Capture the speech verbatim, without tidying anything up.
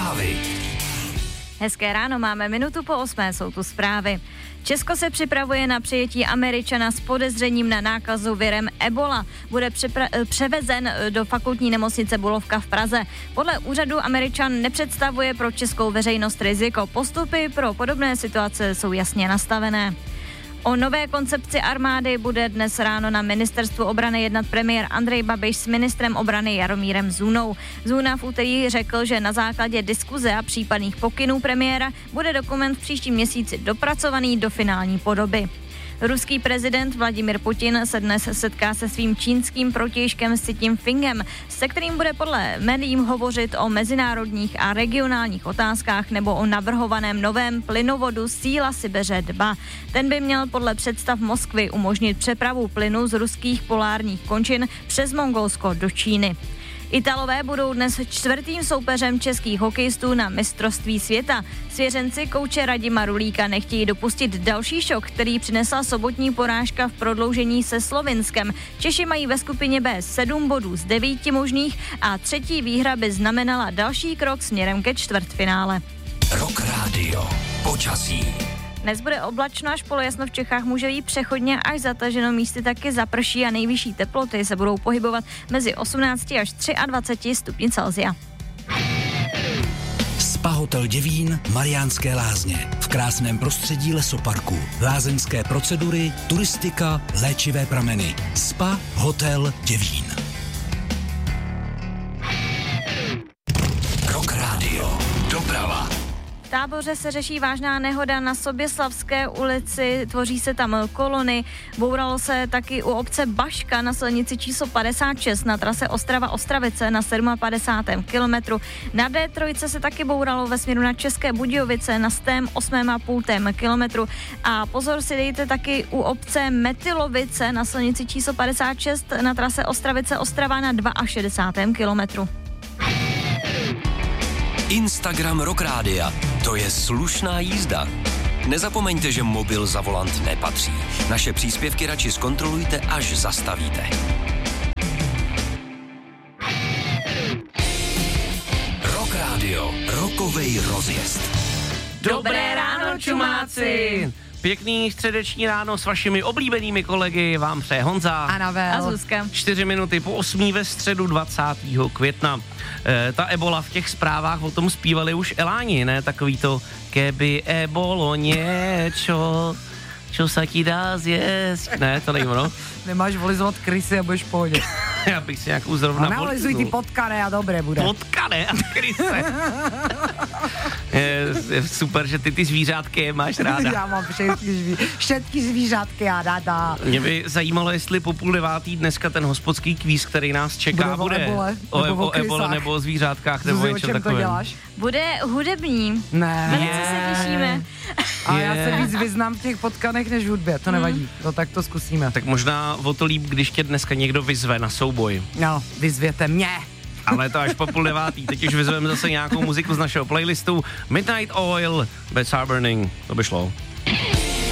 Zprávy. Hezké ráno, máme minutu po osmé, jsou tu zprávy. Česko se připravuje na přijetí Američana s podezřením na nákazu virem Ebola. Bude připra- převezen do fakultní nemocnice Bulovka v Praze. Podle úřadu Američan nepředstavuje pro českou veřejnost riziko. Postupy pro podobné situace jsou jasně nastavené. O nové koncepci armády bude dnes ráno na ministerstvu obrany jednat premiér Andrej Babiš s ministrem obrany Jaromírem Zůnou. Zůna v úterý řekl, že na základě diskuze a případných pokynů premiéra bude dokument v příštím měsíci dopracovaný do finální podoby. Ruský prezident Vladimír Putin se dnes setká se svým čínským protějškem Si Ťinpchingem, se kterým bude podle médií hovořit o mezinárodních a regionálních otázkách nebo o navrhovaném novém plynovodu Síla Sibiře dva. Ten by měl podle představ Moskvy umožnit přepravu plynu z ruských polárních končin přes Mongolsko do Číny. Italové budou dnes čtvrtým soupeřem českých hokejistů na mistrovství světa. Svěřenci kouče Radima Rulíka nechtějí dopustit další šok, který přinesla sobotní porážka v prodloužení se Slovinskem. Češi mají ve skupině B sedm bodů z devíti možných a třetí výhra by znamenala další krok směrem ke čtvrtfinále. Rock Radio. Počasí. Dnes bude oblačno až polojasno, v Čechách může být přechodně až zataženo, místy taky zaprší a nejvyšší teploty se budou pohybovat mezi osmnácti až dvaceti třemi stupni Celsia. Spa Hotel Děvín, Mariánské Lázně. V krásném prostředí lesoparku. Lázeňské procedury, turistika, léčivé prameny. Spa Hotel Děvín. Rock Radio. Doprava. V Táboře se řeší vážná nehoda na Soběslavské ulici, tvoří se tam kolony, bouralo se taky u obce Baška na silnici číslo padesát šest na trase Ostrava-Ostravice na padesátém sedmém kilometru. Na D tři se taky bouralo ve směru na České Budějovice na stém osmém a půltém kilometru. A pozor si dejte taky u obce Metylovice na silnici číslo padesát šest na trase Ostravice-Ostrava na šedesátém druhém kilometru. Instagram Rock Rádia. To je slušná jízda. Nezapomeňte, že mobil za volant nepatří. Naše příspěvky radši zkontrolujte, až zastavíte. Rock Radio. Rokovej rozjezd. Dobré ráno, čumáci! Pěkný středeční ráno s vašimi oblíbenými kolegy vám přeje Honza Anavel a Zuzka. Čtyři minuty po osmí ve středu dvacátého května. E, ta ebola v těch zprávách o tom zpívali už Eláni, ne? Takový to keby ebolo něčo, čo sa ti dá zjesť. Ne, to není ono. Nemáš volizovat krysy a budeš v pohodě. Já bych si nějakou zrovna... No, nalizuj ty potkané a dobré bude. Potkané a kryse. je, je super, že ty ty zvířátky je máš ráda. Já mám všetky, všetky zvířátky já ráda. Mě by zajímalo, jestli po půl devátý dneska ten hospodský kvíz, který nás čeká, bude, bude o ebole, o, nebo o, o ebole nebo o zvířátkách nebo Zuzi, něčem o čem to takovém. děláš? Bude hudební. Ne. Velice se těšíme. A já se víc vyznám v těch potkanech než v hudbě, to nevadí. Mm. No tak to zkusíme. Tak možná o to líp, když tě dneska někdo vyzve na souboj. No, vyzvěte mě. Ale to až po půl devátý. Teď už vyzveme zase nějakou muziku z našeho playlistu. Midnight Oil, Bad Burning, to by šlo.